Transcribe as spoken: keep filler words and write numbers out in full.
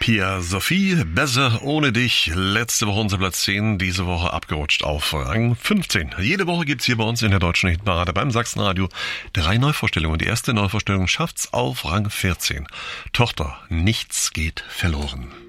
Hier Sophie, besser ohne dich. Letzte Woche unser Platz zehn, diese Woche abgerutscht auf Rang fünfzehn. Jede Woche gibt's hier bei uns in der Deutschen Hitparade beim Sachsenradio drei Neuvorstellungen. Die erste Neuvorstellung schafft's auf Rang vierzehn. Tochter, nichts geht verloren.